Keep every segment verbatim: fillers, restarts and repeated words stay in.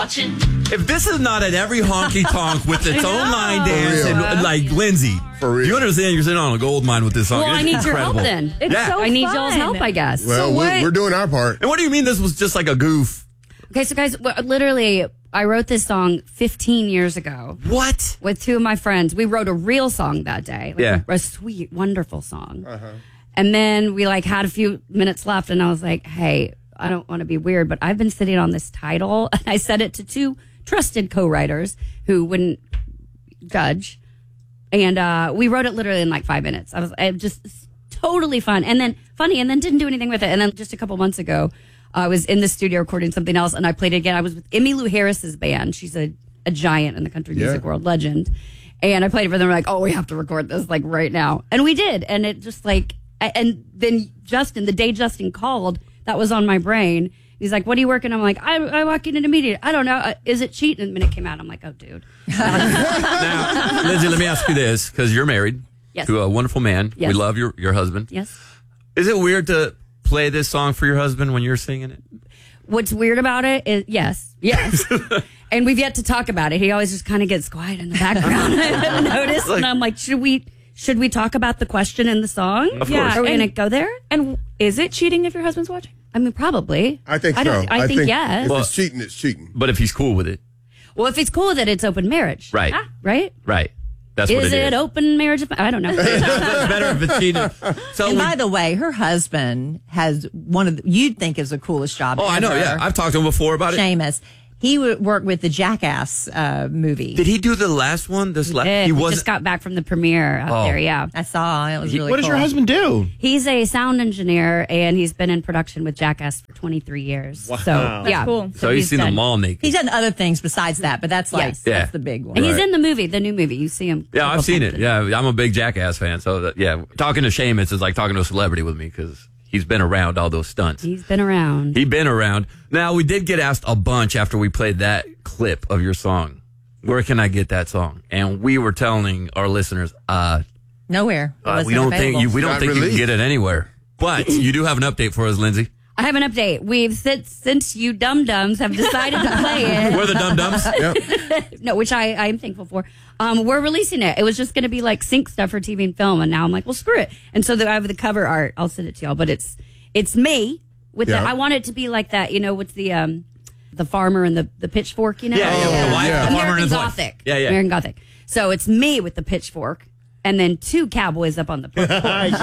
watching. If this is not at every honky tonk with its own line dance and like Lindsay, For real. you understand you're sitting on a gold mine with this song. Well, It's I need incredible. your help then. It's Yeah. so I need fun. y'all's help, I guess. Well, So we're, what- we're doing our part. And what do you mean this was just like a goof? Okay, so guys, w- literally, I wrote this song fifteen years ago What? with two of my friends. We wrote a real song that day. Like Yeah. A, a sweet, wonderful song. And then we like had a few minutes left and I was like, hey, I don't want to be weird, but I've been sitting on this title. And I said it to two trusted co-writers who wouldn't judge. And uh, we wrote it literally in like five minutes. I was I just totally fun. And then funny, and then didn't do anything with it. And then just a couple months ago, I was in the studio recording something else and I played it again. I was with Emmylou Harris's band. She's a, a giant in the country Yeah. music world, legend. And I played it for them. Like, oh, we have to record this like right now. And we did. And it just like, and then Justin, the day Justin called, that was on my brain. He's like, what are you working? I'm like, I, I walk in immediately. I don't know. Uh, is it cheating? And the minute it came out, I'm like, oh, dude. Now, Lindsay, let me ask you this, because you're married Yes. to a wonderful man. Yes. We love your, your husband. Yes. Is it weird to play this song for your husband when you're singing it? What's weird about it is, yes, yes. And we've yet to talk about it. He always just kind of gets quiet in the background. I noticed. And I'm like, should we, should we talk about the question in the song? Of Yeah, course. Are we and- going to go there? And is it cheating if your husband's watching? I mean, probably. I think I so. don't- I think yes. If Well- it's cheating, it's cheating. But if he's cool with it. Well, if it's cool with it, it's open marriage. Right. Ah, right? Right. That's what Is it it is. open marriage? I don't know. It's better if it's cheating. So And we- by the way, her husband has one of the, you'd think is the coolest job oh, I know, ever. yeah. I've talked to him before about it. Seamus. He would work with the Jackass uh, movie. Did he do the last one? This last Did. he We was just got back from the premiere out Oh. there, yeah. I saw. It was really What does cool. your husband do? He's a sound engineer, and he's been in production with Jackass for twenty-three years. Wow. So, That's yeah. cool. So he's seen done- them all naked. He's done other things besides that, but that's like Yes. Yeah. that's the big one. And he's Right. in the movie, the new movie. You see him. a Yeah, couple I've seen times it. Yeah, I'm a big Jackass fan. So that, yeah, talking to Seamus is like talking to a celebrity with me because he's been around all those stunts. He's been around. He's been around. Now we did get asked a bunch after we played that clip of your song. Where can I get that song? And we were telling our listeners, uh, Nowhere. It uh, wasn't we don't available. think you we don't Not think you can released. get it anywhere. But you do have an update for us, Lindsay. I have an update. We've since, since you dum dums have decided to play it. We're the dum dums. Yep. No, which I I'm thankful for. Um, we're releasing it. It was just going to be like sync stuff for T V and film, and now I'm like, well, screw it. And so the, I have the cover art. I'll send it to y'all, but it's it's me with Yeah. the. I want it to be like that. You know, with the um, the farmer and the the pitchfork. You know, Yeah, yeah, the wife, yeah. the farmer and American his wife. Gothic. Yeah, yeah. American Gothic. So it's me with the pitchfork, and then two cowboys up on the porch. That's pretty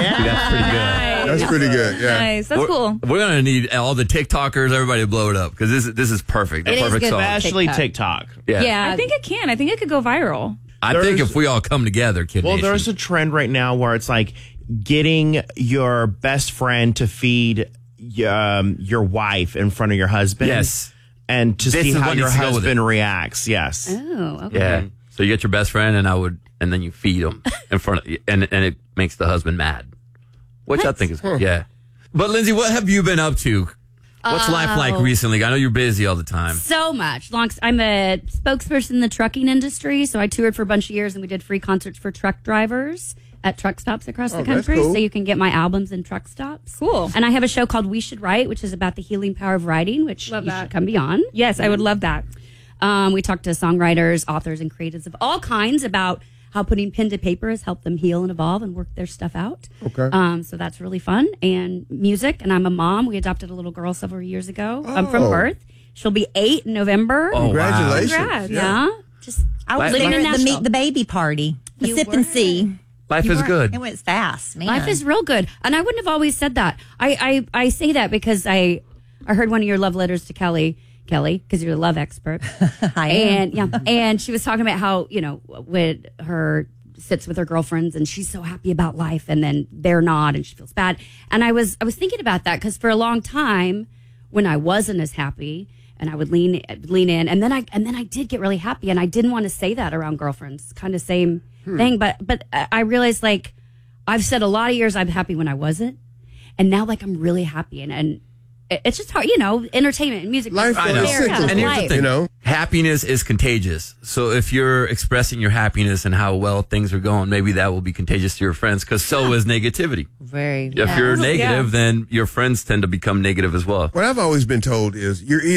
good. That's pretty good. Yeah. Nice. That's we're, cool. We're gonna need all the TikTokers, everybody to blow it up because this this is perfect. The It is perfect good. song. Especially TikTok. TikTok. Yeah. Yeah, I think it can. I think it could go viral. I think There's- if we all come together, Kid Well, Nation. there's a trend right now where it's like getting your best friend to feed um, your wife in front of your husband. Yes. And to This see is how what your needs to go with husband it. reacts. Yes. Oh, okay. Yeah. So you get your best friend, and I would, and then you feed him in front of, you, and and it makes the husband mad, which I think is yeah. But Lindsay, what have you been up to? What's life like Oh. recently? I know you're busy all the time. So much. Long, I'm a spokesperson in the trucking industry, so I toured for a bunch of years, and we did free concerts for truck drivers at truck stops across the Oh, that's country, cool. so you can get my albums in truck stops. Cool. And I have a show called We Should Write, which is about the healing power of writing, which Love you that. should come beyond. Yes, I would love that. Um, we talk to songwriters, authors, and creatives of all kinds about how putting pen to paper has helped them heal and evolve and work their stuff out. Okay. Um, so that's really fun. And music, and I'm a mom. We adopted a little girl several years ago um, from Oh. birth. She'll be eight in November. Oh, wow. Congratulations. Congrats. Yeah. Just I was Life- there at the Nashville. meet the baby party, the You sip were. and see. Life You is were- good. It went fast, man. Life is real good. And I wouldn't have always said that. I, I, I say that because I I heard one of your love letters to Kelly, Kelly, because you're a love expert. I am. And yeah, and she was talking about how, you know, when her sits with her girlfriends and she's so happy about life and then they're not and she feels bad. And I was I was thinking about that because for a long time when I wasn't as happy and I would lean lean in and then I and then I did get really happy and I didn't want to say that around girlfriends. Kind of same thing, but but I realized like I've said a lot of years I'm happy when I wasn't, and now like I'm really happy and and it's just hard, you know, entertainment and music. Life I know. is cyclical. And here's the Life. thing, You know? happiness is contagious. So if you're expressing your happiness and how well things are going, maybe that will be contagious to your friends because so is negativity. Very. If yeah. you're negative, then your friends tend to become negative as well. What I've always been told is you're either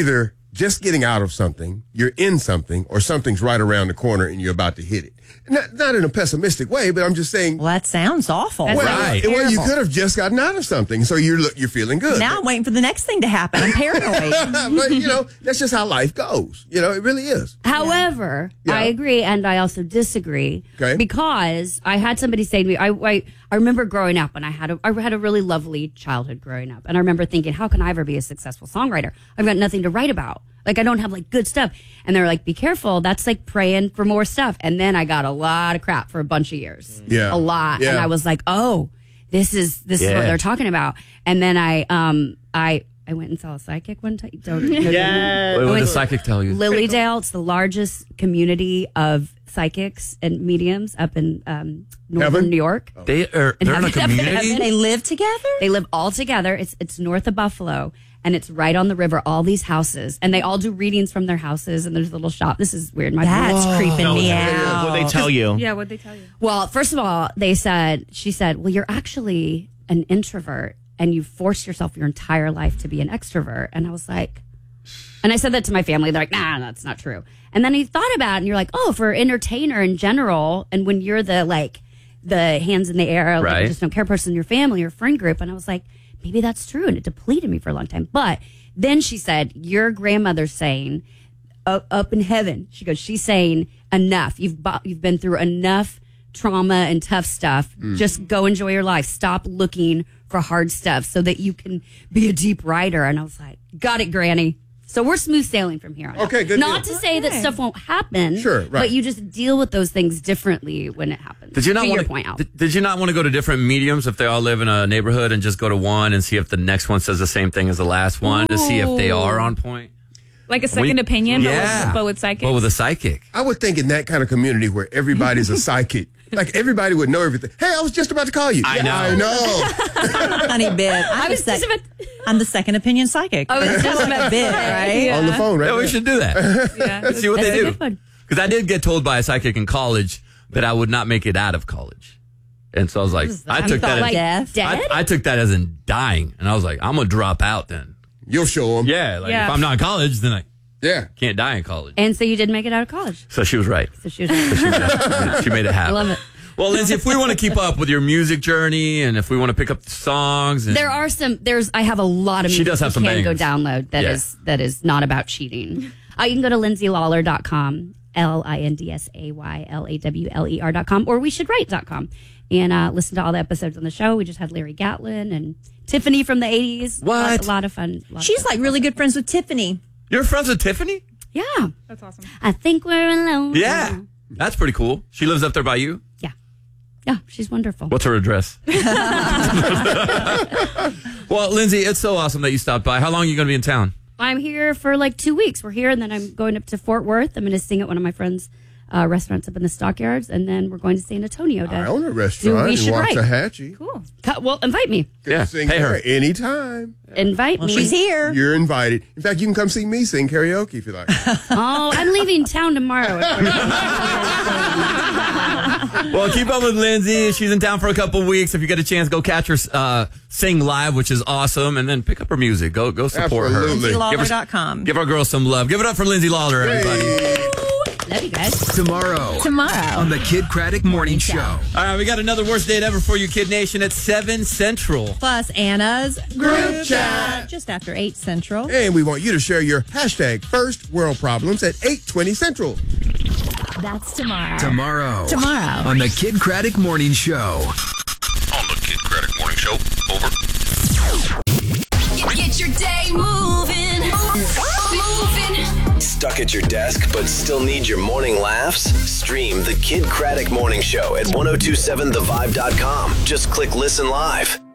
just getting out of something, you're in something, or something's right around the corner and you're about to hit it. Not, not in a pessimistic way, but I'm just saying. Well, that sounds awful. That's well, Right. well, you Terrible. could have just gotten out of something, so you're look- you're feeling good. Now I'm waiting for the next thing to happen. I'm paranoid. but you know, that's just how life goes. You know, it really is. However, Yeah. I agree and I also disagree Okay. because I had somebody say to me, I, I I remember growing up and I had a I had a really lovely childhood growing up, and I remember thinking, how can I ever be a successful songwriter? I've got nothing to write about. Like I don't have like good stuff. And they're like, be careful. That's like praying for more stuff. And then I got a lot of crap for a bunch of years. Yeah. A lot. Yeah. And I was like, oh, this is this is Yeah. what they're talking about. And then I um I I went and saw a psychic one time. Don't, Yes. What I did went- the psychic tell you? Lilydale. It's the largest community of psychics and mediums up in um, northern Heaven? New York. They are they're in a heaven. community. They live together? They live all together. It's it's north of Buffalo, and it's right on the river. All these houses, and they all do readings from their houses. And there's a little shop. This is weird. My That's creeping me out. What they tell you? Yeah, what'd they tell you? Well, first of all, they said, she said, well, you're actually an introvert and you forced yourself your entire life to be an extrovert. And I was like, and I said that to my family. They're like, nah, that's not true. And then he thought about it and you're like, oh, for entertainer in general. And when you're the like, the hands in the air, like Right. just don't care person in your family or friend group. And I was like, maybe that's true. And it depleted me for a long time. But then she said, your grandmother's saying, up, up in heaven, she goes, she's saying enough. You've bu- you've been through enough trauma and tough stuff. Just go enjoy your life. Stop looking for hard stuff so that you can be a deep writer. And I was like, got it, Granny. So we're smooth sailing from here on out. Okay, good Not deal. to say that stuff won't happen. Sure, right. But you just deal with those things differently when it happens. Did you not to want your point out? Did, did you not want to go to different mediums if they all live in a neighborhood and just go to one and see if the next one says the same thing as the last one to see if they are on point? Like a second We- opinion, yeah. but, with, but with psychics? Well, with a psychic. I would think in that kind of community where everybody's a psychic, like everybody would know everything. Hey, I was just about to call you. I Yeah, know. I know. Honey bit. I'm, I was the sec- just about, I'm the second opinion psychic. I was just about to bit, say. right? On the phone, right? Yeah, we there. should do that. yeah. Let's see what That's they a do. good one. Because I did get told by a psychic in college that I would not make it out of college. And so I was like, I You took thought that like as, death? Dead? I, I took that as in dying. And I was like, I'm going to drop out then. You'll show them. Yeah. Like Yeah. if I'm not in college, then I Yeah. can't die in college. And so you did make it out of college. So she was right. So she was like, She made, she made it happen. I love it. Well, Lindsay, if we want to keep up with your music journey and if we want to pick up the songs, and There are some. There's. I have a lot of. She music does have you some can go bangers. download. That is Yeah. that is not about cheating. Uh, you can go to lindsay lawler dot com, L I N D S A Y L A W L E R dot com, or we should write dot com, and uh, listen to all the episodes on the show. We just had Larry Gatlin and Tiffany from the eighties. What? A lot of fun. A lot of She's fun. like really good friends with Tiffany. you're friends with Tiffany? Yeah. That's awesome. I think we're alone. Yeah. That's pretty cool. She lives up there by you? Yeah. Yeah. She's wonderful. What's her address? Well, Lindsay, it's so awesome that you stopped by. How long are you going to be in town? I'm here for like two weeks. We're here, and then I'm going up to Fort Worth. I'm going to sing at one of my friends' uh, restaurants up in the Stockyards, and then we're going to San Antonio. To I own a do restaurant We in Should Write. Waxahachie. Cool. Cut- Well, invite me. Can sing pay her. there anytime. Invite Well, me. she's here. You're invited. In fact, you can come see me sing karaoke if you like. Oh, I'm leaving town tomorrow. Well, keep up with Lindsay. She's in town for a couple weeks. If you get a chance, go catch her uh, sing live, which is awesome, and then pick up her music. Go go support Absolutely. her. lindsay Give lawler her, dot com. give our girl some love. Give it up for Lindsay Lawler, everybody. Love you guys. Tomorrow Tomorrow. on the Kid Craddock Morning Show. All right, we got another worst date ever for you, Kid Nation, at seven Central. Plus Anna's Group chat. just after eight Central. And we want you to share your hashtag first world problems at eight twenty Central. That's tomorrow. Tomorrow. Tomorrow. On the Kid Craddock Morning Show. On the Kid Craddock Morning Show. Over. Get your day moving. Moving. Stuck at your desk but still need your morning laughs? Stream the Kid Craddock Morning Show at ten twenty-seven the vibe dot com. Just click listen live.